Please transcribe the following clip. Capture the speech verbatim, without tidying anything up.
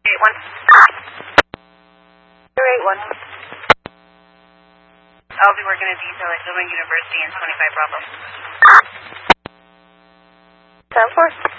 eight one. zero eight one. I'll be working at detail at Illinois University in twenty-five Bravo. seven four.